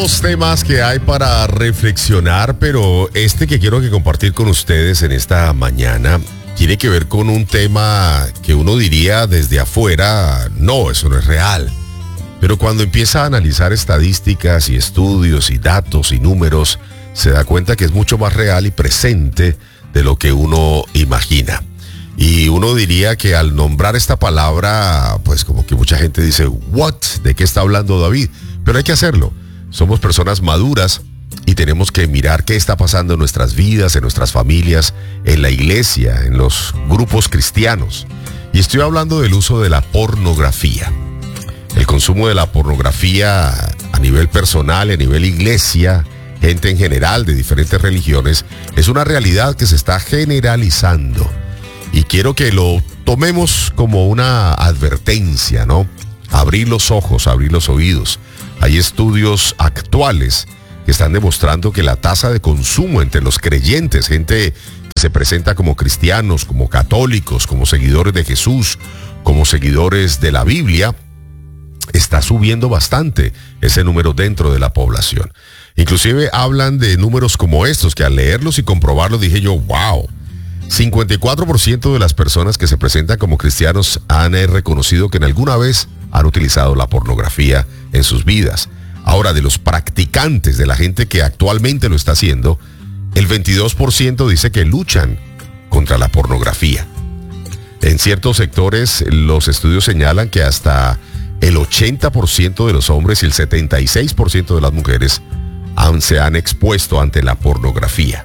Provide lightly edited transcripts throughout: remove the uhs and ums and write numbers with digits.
Tantos temas que hay para reflexionar, pero este que quiero compartir con ustedes en esta mañana tiene que ver con un tema que uno diría desde afuera, no, eso no es real. Pero cuando empieza a analizar estadísticas y estudios y datos y números, se da cuenta que es mucho más real y presente de lo que uno imagina. Y uno diría que al nombrar esta palabra, pues como que mucha gente dice, ¿what? ¿De qué está hablando David? Pero hay que hacerlo. Somos personas maduras y tenemos que mirar qué está pasando en nuestras vidas, en nuestras familias, en la iglesia, en los grupos cristianos. Y estoy hablando del uso de la pornografía. El consumo de la pornografía a nivel personal, a nivel iglesia, gente en general de diferentes religiones, es una realidad que se está generalizando. Y quiero que lo tomemos como una advertencia, ¿no? Abrir los ojos, abrir los oídos. Hay estudios actuales que están demostrando que la tasa de consumo entre los creyentes, gente que se presenta como cristianos, como católicos, como seguidores de Jesús, como seguidores de la Biblia, está subiendo bastante ese número dentro de la población. Inclusive hablan de números como estos, que al leerlos y comprobarlos dije yo, wow. 54% de las personas que se presentan como cristianos han reconocido que en alguna vez han utilizado la pornografía en sus vidas. Ahora, de los practicantes, de la gente que actualmente lo está haciendo, el 22% dice que luchan contra la pornografía. En ciertos sectores, los estudios señalan que hasta el 80% de los hombres y el 76% de las mujeres se han expuesto ante la pornografía.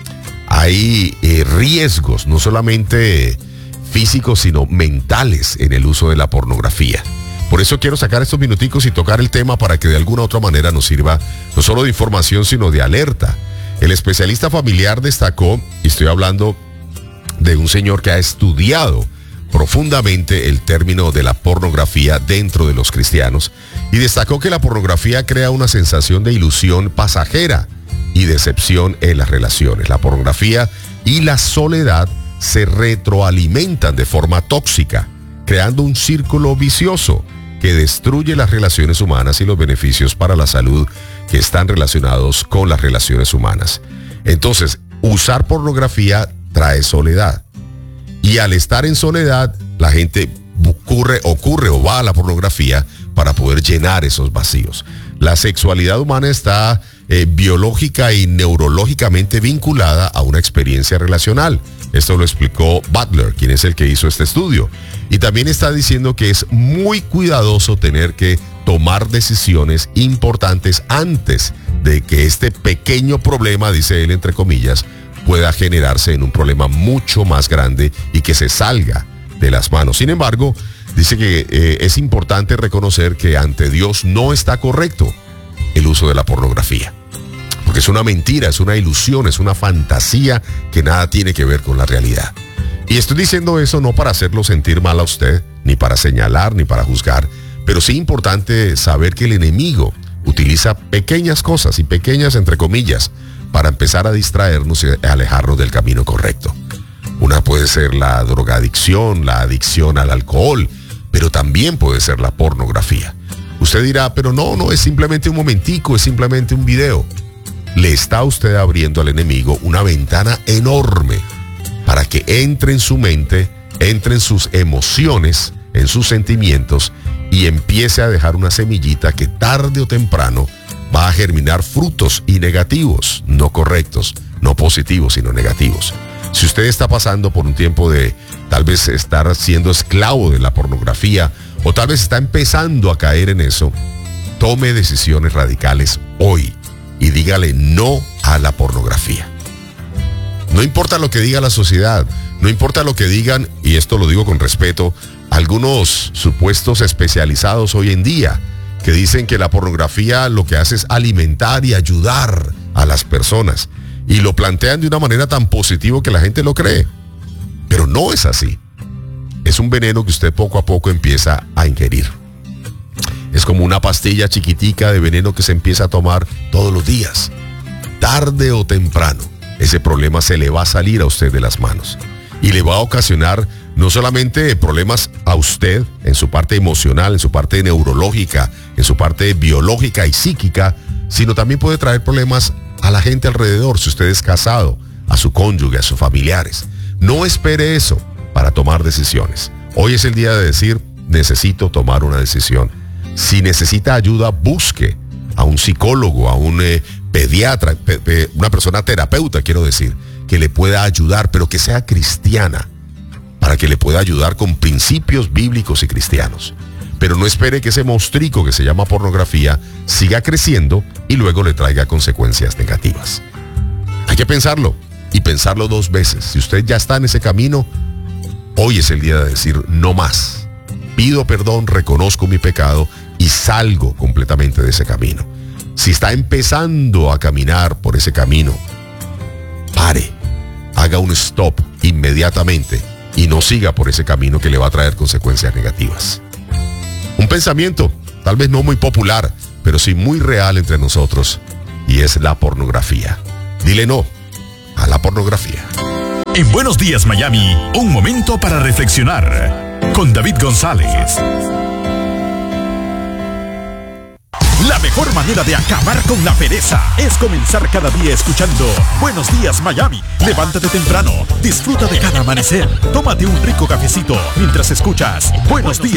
Hay riesgos, no solamente físicos, sino mentales en el uso de la pornografía. Por eso quiero sacar estos minuticos y tocar el tema para que de alguna u otra manera nos sirva no solo de información, sino de alerta. El especialista familiar destacó, y estoy hablando de un señor que ha estudiado profundamente el término de la pornografía dentro de los cristianos, y destacó que la pornografía crea una sensación de ilusión pasajera y decepción en las relaciones. La pornografía y la soledad se retroalimentan de forma tóxica, creando un círculo vicioso que destruye las relaciones humanas y los beneficios para la salud que están relacionados con las relaciones humanas. Entonces, usar pornografía trae soledad. Y al estar en soledad, la gente ocurre o va a la pornografía para poder llenar esos vacíos. La sexualidad humana está biológica y neurológicamente vinculada a una experiencia relacional. Esto lo explicó Butler, quien es el que hizo este estudio. Y también está diciendo que es muy cuidadoso tener que tomar decisiones importantes antes de que este pequeño problema, dice él entre comillas, pueda generarse en un problema mucho más grande y que se salga de las manos. Sin embargo, dice que es importante reconocer que ante Dios no está correcto el uso de la pornografía. Porque es una mentira, es una ilusión, es una fantasía que nada tiene que ver con la realidad. Y estoy diciendo eso no para hacerlo sentir mal a usted, ni para señalar, ni para juzgar, pero sí importante saber que el enemigo utiliza pequeñas cosas y pequeñas entre comillas para empezar a distraernos y alejarnos del camino correcto. Una puede ser la drogadicción, la adicción al alcohol, pero también puede ser la pornografía. Usted dirá, pero no, es simplemente un momentico, es simplemente un video. Le está usted abriendo al enemigo una ventana enorme para que entre en su mente, entre en sus emociones, en sus sentimientos y empiece a dejar una semillita que tarde o temprano va a germinar frutos y negativos, no correctos, no positivos, sino negativos. Si usted está pasando por un tiempo de tal vez estar siendo esclavo de la pornografía o tal vez está empezando a caer en eso, tome decisiones radicales hoy y dígale no a la pornografía. No importa lo que diga la sociedad, no importa lo que digan, y esto lo digo con respeto, algunos supuestos especializados hoy en día que dicen que la pornografía lo que hace es alimentar y ayudar a las personas. Y lo plantean de una manera tan positiva que la gente lo cree. Pero no es así. Es un veneno que usted poco a poco empieza a ingerir. Es como una pastilla chiquitica de veneno que se empieza a tomar todos los días. Tarde o temprano, ese problema se le va a salir a usted de las manos. Y le va a ocasionar no solamente problemas a usted en su parte emocional, en su parte neurológica, en su parte biológica y psíquica, sino también puede traer problemas a la gente alrededor, si usted es casado, a su cónyuge, a sus familiares. No espere eso para tomar decisiones. Hoy es el día de decir, necesito tomar una decisión. Si necesita ayuda, busque a un psicólogo, a un pediatra, una persona terapeuta, quiero decir, que le pueda ayudar, pero que sea cristiana, para que le pueda ayudar con principios bíblicos y cristianos. Pero no espere que ese monstruo que se llama pornografía siga creciendo y luego le traiga consecuencias negativas. Hay que pensarlo, y pensarlo 2 veces. Si usted ya está en ese camino, hoy es el día de decir no más. Pido perdón, reconozco mi pecado y salgo completamente de ese camino. Si está empezando a caminar por ese camino, pare, haga un stop inmediatamente y no siga por ese camino que le va a traer consecuencias negativas. Un pensamiento, tal vez no muy popular, pero sí muy real entre nosotros, y es la pornografía. Dile no a la pornografía. En Buenos Días, Miami, un momento para reflexionar con David González. La mejor manera de acabar con la pereza es comenzar cada día escuchando Buenos Días, Miami. Levántate temprano, disfruta de cada amanecer, tómate un rico cafecito mientras escuchas Buenos Días.